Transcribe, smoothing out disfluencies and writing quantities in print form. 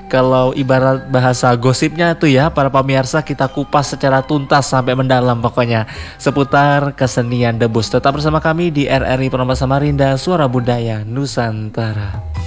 Kalau ibarat bahasa gosipnya tuh ya, para pemirsa, kita kupas secara tuntas sampai mendalam pokoknya seputar kesenian debus. Tetap bersama kami di RRI Purnamas Samarinda, Suara Budaya Nusantara.